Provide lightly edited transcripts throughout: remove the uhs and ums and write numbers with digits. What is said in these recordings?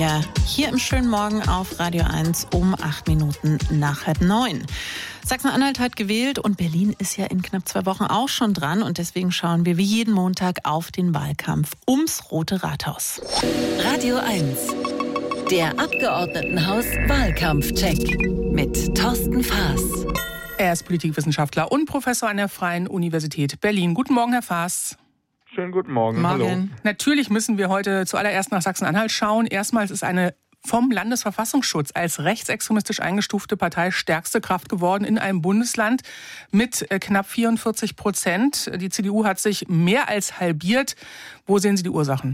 Ja, hier im schönen Morgen auf Radio 1 um 8 Minuten nach 8:30. Sachsen-Anhalt hat gewählt und Berlin ist ja in knapp 2 Wochen auch schon dran. Und deswegen schauen wir wie jeden Montag auf den Wahlkampf ums Rote Rathaus. Radio 1, der Abgeordnetenhaus-Wahlkampfcheck mit Thorsten Faas. Er ist Politikwissenschaftler und Professor an der Freien Universität Berlin. Guten Morgen, Herr Faas. Schönen guten Morgen. Morgen. Hallo. Natürlich müssen wir heute zuallererst nach Sachsen-Anhalt schauen. Erstmals ist eine vom Landesverfassungsschutz als rechtsextremistisch eingestufte Partei stärkste Kraft geworden in einem Bundesland mit knapp 44%. Die CDU hat sich mehr als halbiert. Wo sehen Sie die Ursachen?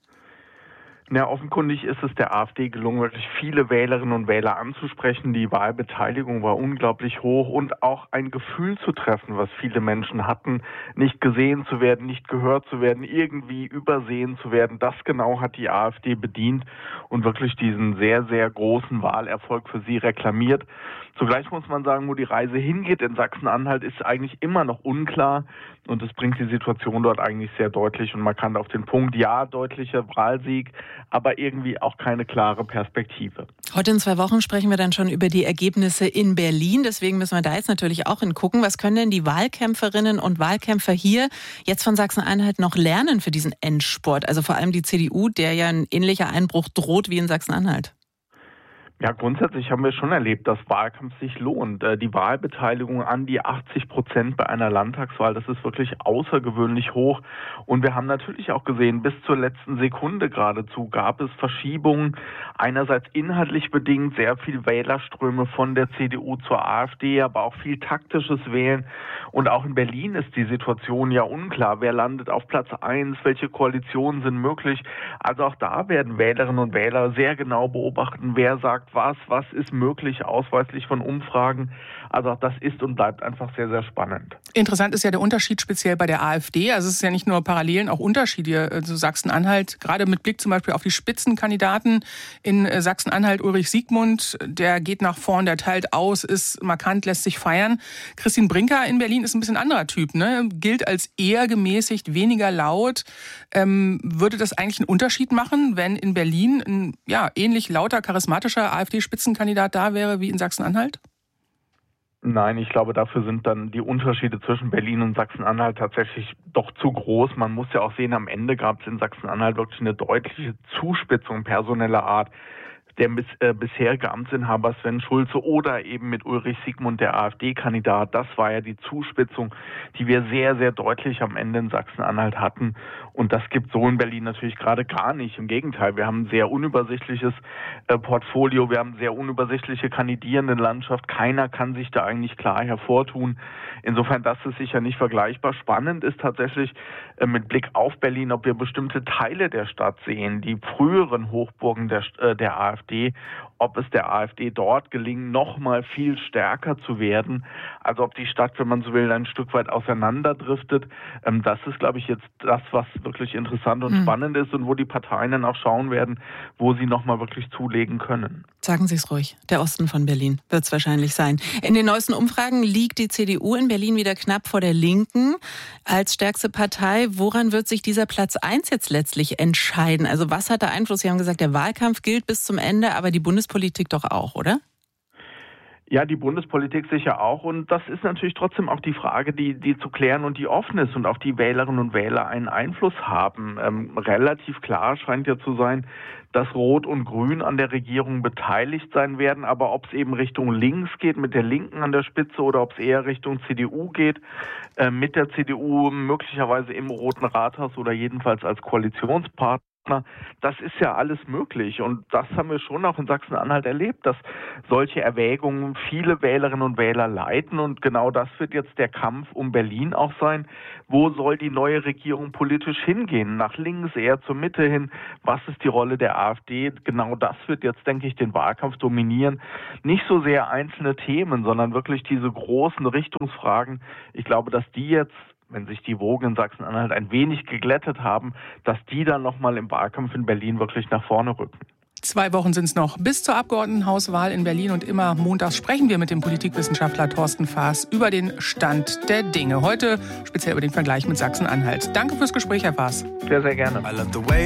Ja, offenkundig ist es der AfD gelungen, wirklich viele Wählerinnen und Wähler anzusprechen. Die Wahlbeteiligung war unglaublich hoch und auch ein Gefühl zu treffen, was viele Menschen hatten, nicht gesehen zu werden, nicht gehört zu werden, irgendwie übersehen zu werden. Das genau hat die AfD bedient und wirklich diesen sehr, sehr großen Wahlerfolg für sie reklamiert. Zugleich muss man sagen, wo die Reise hingeht in Sachsen-Anhalt, ist eigentlich immer noch unklar. Und es bringt die Situation dort eigentlich sehr deutlich und markant auf den Punkt. Ja, deutlicher Wahlsieg, aber irgendwie auch keine klare Perspektive. Heute in 2 Wochen sprechen wir dann schon über die Ergebnisse in Berlin. Deswegen müssen wir da jetzt natürlich auch hingucken. Was können denn die Wahlkämpferinnen und Wahlkämpfer hier jetzt von Sachsen-Anhalt noch lernen für diesen Endspurt? Also vor allem die CDU, der ja ein ähnlicher Einbruch droht wie in Sachsen-Anhalt. Ja, grundsätzlich haben wir schon erlebt, dass Wahlkampf sich lohnt. Die Wahlbeteiligung an die 80% bei einer Landtagswahl, das ist wirklich außergewöhnlich hoch. Und wir haben natürlich auch gesehen, bis zur letzten Sekunde geradezu gab es Verschiebungen. Einerseits inhaltlich bedingt sehr viel Wählerströme von der CDU zur AfD, aber auch viel taktisches Wählen. Und auch in Berlin ist die Situation ja unklar. Wer landet auf Platz 1? Welche Koalitionen sind möglich? Also auch da werden Wählerinnen und Wähler sehr genau beobachten, wer sagt was ist möglich, ausweislich von Umfragen. Also auch das ist und bleibt einfach sehr, sehr spannend. Interessant ist ja der Unterschied speziell bei der AfD. Also es ist ja nicht nur Parallelen, auch Unterschiede zu Sachsen-Anhalt. Gerade mit Blick zum Beispiel auf die Spitzenkandidaten in Sachsen-Anhalt, Ulrich Siegmund, der geht nach vorn, der teilt aus, ist markant, lässt sich feiern. Christine Brinker in Berlin ist ein bisschen anderer Typ, ne? Gilt als eher gemäßigt, weniger laut. Würde das eigentlich einen Unterschied machen, wenn in Berlin ein ähnlich lauter, charismatischer AfD-Spitzenkandidat da wäre wie in Sachsen-Anhalt? Nein, ich glaube, dafür sind dann die Unterschiede zwischen Berlin und Sachsen-Anhalt tatsächlich doch zu groß. Man muss ja auch sehen, am Ende gab es in Sachsen-Anhalt wirklich eine deutliche Zuspitzung personeller Art. Der bisherige Amtsinhaber Sven Schulze oder eben mit Ulrich Siegmund, der AfD-Kandidat, das war ja die Zuspitzung, die wir sehr, sehr deutlich am Ende in Sachsen-Anhalt hatten. Und das gibt so in Berlin natürlich gerade gar nicht. Im Gegenteil, wir haben ein sehr unübersichtliches Portfolio, wir haben eine sehr unübersichtliche Kandidierendenlandschaft. Keiner kann sich da eigentlich klar hervortun. Insofern, das ist sicher nicht vergleichbar. Spannend ist tatsächlich mit Blick auf Berlin, ob wir bestimmte Teile der Stadt sehen, die früheren Hochburgen der AfD, ob es der AfD dort gelingt, noch mal viel stärker zu werden. Also ob die Stadt, wenn man so will, ein Stück weit auseinanderdriftet. Das ist, glaube ich, jetzt das, was wirklich interessant und spannend ist und wo die Parteien dann auch schauen werden, wo sie noch mal wirklich zulegen können. Sagen Sie es ruhig, der Osten von Berlin wird es wahrscheinlich sein. In den neuesten Umfragen liegt die CDU in Berlin wieder knapp vor der Linken als stärkste Partei. Woran wird sich dieser Platz 1 jetzt letztlich entscheiden? Also was hat da Einfluss? Sie haben gesagt, der Wahlkampf gilt bis zum Ende, aber die Bundespolitik doch auch, oder? Ja, die Bundespolitik sicher auch. Und das ist natürlich trotzdem auch die Frage, die zu klären und die offen ist und auf die Wählerinnen und Wähler einen Einfluss haben. Relativ klar scheint ja zu sein, dass Rot und Grün an der Regierung beteiligt sein werden. Aber ob es eben Richtung links geht, mit der Linken an der Spitze, oder ob es eher Richtung CDU geht, mit der CDU möglicherweise im Roten Rathaus oder jedenfalls als Koalitionspartner, das ist ja alles möglich. Und das haben wir schon auch in Sachsen-Anhalt erlebt, dass solche Erwägungen viele Wählerinnen und Wähler leiten. Und genau das wird jetzt der Kampf um Berlin auch sein. Wo soll die neue Regierung politisch hingehen? Nach links, eher zur Mitte hin? Was ist die Rolle der AfD? Genau das wird jetzt, denke ich, den Wahlkampf dominieren. Nicht so sehr einzelne Themen, sondern wirklich diese großen Richtungsfragen. Ich glaube, dass die jetzt, wenn sich die Wogen in Sachsen-Anhalt ein wenig geglättet haben, dass die dann nochmal im Wahlkampf in Berlin wirklich nach vorne rücken. 2 Wochen sind es noch bis zur Abgeordnetenhauswahl in Berlin und immer montags sprechen wir mit dem Politikwissenschaftler Thorsten Faas über den Stand der Dinge. Heute speziell über den Vergleich mit Sachsen-Anhalt. Danke fürs Gespräch, Herr Faas. Sehr, sehr gerne.